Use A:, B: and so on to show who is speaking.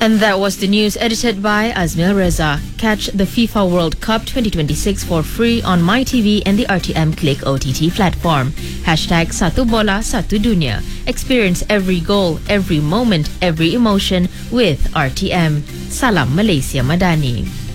A: And that was the news edited by Azmil Reza. Catch the FIFA World Cup 2026 for free on MyTV and the RTM Click OTT platform. Hashtag Satu Bola Satu Dunia. Experience every goal, every moment, every emotion with RTM. Salam Malaysia Madani.